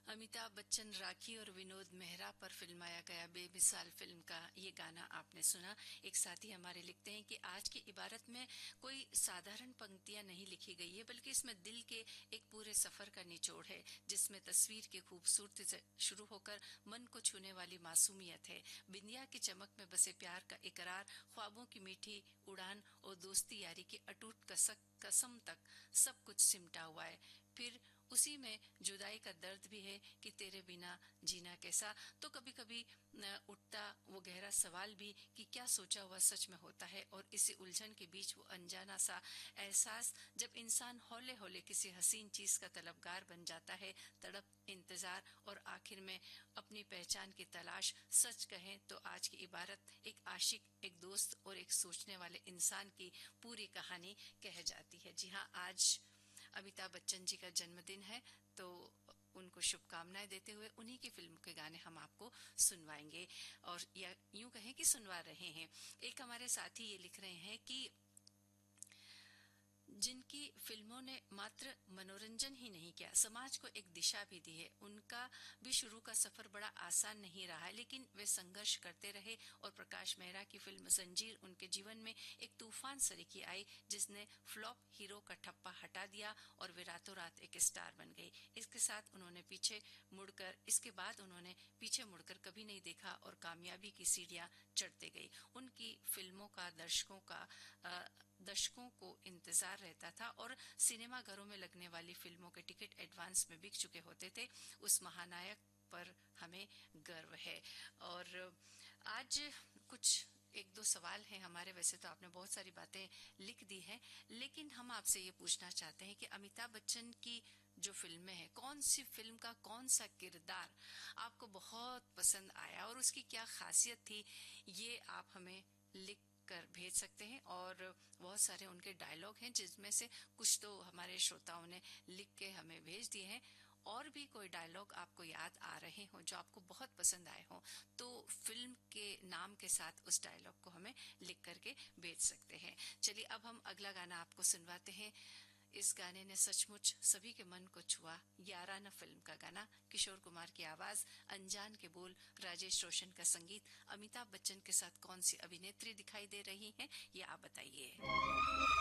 अमिताभ बच्चन, राखी और विनोद मेहरा पर फिल्माया गया बेमिसाल फिल्म का ये गाना आपने सुना। एक साथी हमारे लिखते हैं कि आज की इबारत में कोई साधारण पंक्तियां नहीं लिखी गई है, बल्कि इसमें दिल के एक पूरे सफर का निचोड़ है, जिसमें तस्वीर की खूबसूरती से शुरू होकर मन को छूने वाली मासूमियत है। बिंदिया की चमक में बसे प्यार का इकरार, ख्वाबों की मीठी उड़ान और दोस्ती यारी की अटूट कसम तक सब कुछ सिमटा हुआ है। फिर उसी में जुदाई का दर्द भी है कि तेरे बिना जीना कैसा। तो कभी कभी उठता वो गहरा सवाल भी कि क्या सोचा हुआ सच में होता है, और इसी उलझन के बीच वो अनजाना सा एहसास जब इंसान हौले हौले किसी हसीन चीज का तलबगार बन जाता है। तड़प, इंतजार और आखिर में अपनी पहचान की तलाश। सच कहें तो आज की इबारत एक आशिक, एक दोस्त और एक सोचने वाले इंसान की पूरी कहानी कह जाती है। जी हाँ, आज अमिताभ बच्चन जी का जन्मदिन है, तो उनको शुभकामनाएं देते हुए उन्हीं की फिल्म के गाने हम आपको सुनवाएंगे, और या यूं कहें कि सुनवा रहे हैं। एक हमारे साथी ये लिख रहे हैं कि जिनकी फिल्मों ने मात्र मनोरंजन ही नहीं किया, समाज को एक दिशा भी दी है, उनका भी शुरू का सफर बड़ा आसान नहीं रहा है, लेकिन वे संघर्ष करते रहे और प्रकाश मेहरा की फिल्म जंजीर उनके जीवन में एक तूफान सरीखी आई, जिसने फ्लॉप हीरो का ठप्पा हटा दिया और वे रातों रात एक स्टार बन गई। इसके बाद उन्होंने पीछे मुड़कर कभी नहीं देखा और कामयाबी की सीढ़ियां चढ़ते गई। उनकी फिल्मों का दर्शकों को इंतजार रहता था और सिनेमा घरों में लगने वाली फिल्मों के टिकट एडवांस में बिक चुके होते थे। उस महानायक पर हमें गर्व है। और आज कुछ एक दो सवाल हैं हमारे। वैसे तो आपने बहुत सारी बातें लिख दी हैं, लेकिन हम आपसे ये पूछना चाहते हैं कि अमिताभ बच्चन की जो फिल्में हैं, कौन सी फिल्म का कौन सा किरदार आपको बहुत पसंद आया और उसकी क्या खासियत थी, ये आप हमें लिख कर भेज सकते हैं। और बहुत सारे उनके डायलॉग हैं, जिसमें से कुछ तो हमारे श्रोताओं ने लिख के हमें भेज दिए हैं। और भी कोई डायलॉग आपको याद आ रहे हो जो आपको बहुत पसंद आए हो, तो फिल्म के नाम के साथ उस डायलॉग को हमें लिख करके भेज सकते हैं। चलिए, अब हम अगला गाना आपको सुनवाते हैं। इस गाने ने सचमुच सभी के मन को छुआ। याराना फिल्म का गाना, किशोर कुमार की आवाज, अनजान के बोल, राजेश रोशन का संगीत। अमिताभ बच्चन के साथ कौन सी अभिनेत्री दिखाई दे रही हैं, ये आप बताइए।